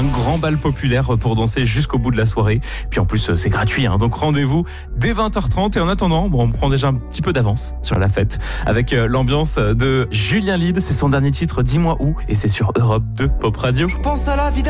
grand bal populaire pour danser jusqu'au bout de la soirée. Puis en plus, c'est gratuit, donc rendez-vous dès 20h30. Et en attendant, on prend déjà un petit peu d'avance sur la fête avec l'ambiance de Julien Lieb. C'est son dernier titre, Dis-moi où, et c'est sur Europe 2 Pop Radio. Je pense à la vie